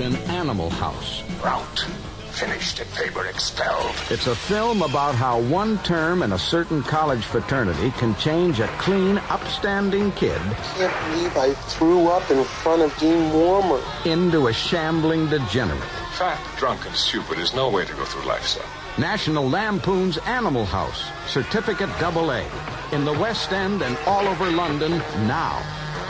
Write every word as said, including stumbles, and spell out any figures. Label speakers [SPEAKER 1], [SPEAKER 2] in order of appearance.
[SPEAKER 1] in Animal House.
[SPEAKER 2] Route. Finished and Faber expelled.
[SPEAKER 1] It's a film about how one term in a certain college fraternity can change a clean, upstanding kid
[SPEAKER 3] I can't believe I threw up in front of Dean Warmer.
[SPEAKER 1] into a shambling degenerate.
[SPEAKER 2] Fat, drunk, and stupid is no way to go through life, son.
[SPEAKER 1] National Lampoon's Animal House, Certificate double A, in the West End and all over London now.